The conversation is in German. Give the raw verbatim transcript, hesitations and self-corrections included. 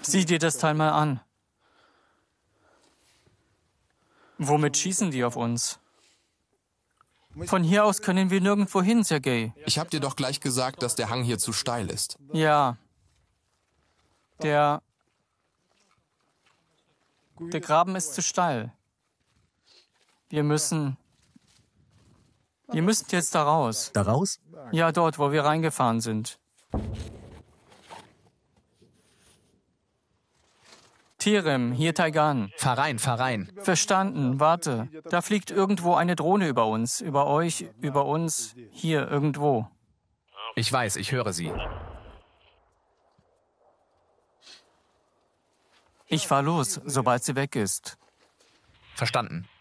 Sieh dir das Teil mal an. Womit schießen die auf uns? Von hier aus können wir nirgendwo hin, Sergej. Ich hab dir doch gleich gesagt, dass der Hang hier zu steil ist. Ja. Der... Der Graben ist zu steil. Wir müssen... Wir müssen jetzt da raus. Da raus? Ja, dort, wo wir reingefahren sind. Tirem, hier Taigan. Fahr rein, fahr rein. Verstanden, warte. Da fliegt irgendwo eine Drohne über uns, über euch, über uns, hier irgendwo. Ich weiß, ich höre sie. Ich fahr los, sobald sie weg ist. Verstanden.